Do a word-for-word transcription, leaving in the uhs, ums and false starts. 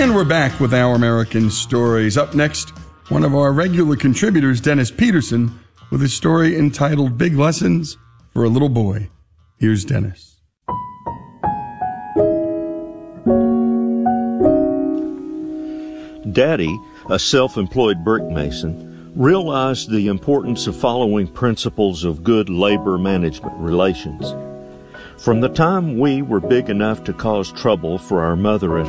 And we're back with Our American Stories. Up next, one of our regular contributors, Dennis Peterson, with a story entitled Big Lessons for a Little Boy. Here's Dennis. Daddy, a self-employed brick mason, realized the importance of following principles of good labor management relations. From the time we were big enough to cause trouble for our mother at